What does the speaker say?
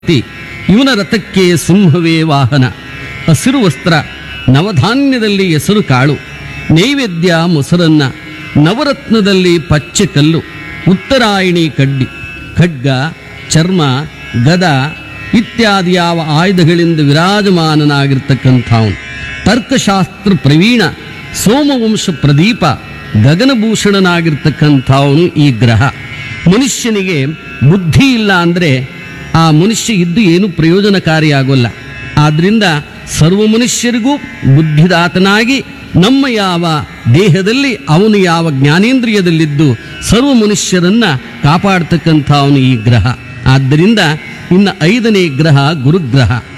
ಇವನ ರಥಕ್ಕೆ ಸಿಂಹವೇ ವಾಹನ, ಹಸಿರು ವಸ್ತ್ರ, ನವಧಾನ್ಯದಲ್ಲಿ ಹೆಸರು ಕಾಳು, ನೈವೇದ್ಯ ಮೊಸರನ್ನ, ನವರತ್ನದಲ್ಲಿ ಪಚ್ಚೆ ಕಲ್ಲು, ಉತ್ತರಾಯಣಿ ಕಡ್ಡಿ, ಖಡ್ಗ, ಚರ್ಮ, ಗದ ಇತ್ಯಾದಿ ಯಾವ ಆಯುಧಗಳಿಂದ ವಿರಾಜಮಾನನಾಗಿರ್ತಕ್ಕಂಥವನು. ತರ್ಕಶಾಸ್ತ್ರ ಪ್ರವೀಣ, ಸೋಮವಂಶ ಪ್ರದೀಪ, ಗಗನಭೂಷಣನಾಗಿರ್ತಕ್ಕಂಥವನು ಈ ಗ್ರಹ. ಮನುಷ್ಯನಿಗೆ ಬುದ್ಧಿ ಇಲ್ಲ ಅಂದರೆ ಆ ಮನುಷ್ಯ ಇದ್ದು ಏನು ಪ್ರಯೋಜನಕಾರಿಯಾಗೋಲ್ಲ. ಆದ್ದರಿಂದ ಸರ್ವ ಮನುಷ್ಯರಿಗೂ ಬುದ್ಧಿದಾತನಾಗಿ ನಮ್ಮ ಯಾವ ದೇಹದಲ್ಲಿ ಅವನು ಯಾವ ಜ್ಞಾನೇಂದ್ರಿಯದಲ್ಲಿದ್ದು ಸರ್ವ ಮನುಷ್ಯರನ್ನ ಕಾಪಾಡ್ತಕ್ಕಂಥವನು ಈ ಗ್ರಹ. ಆದ್ದರಿಂದ ಇನ್ನು 5ನೇ ಗ್ರಹ ಗುರುಗ್ರಹ.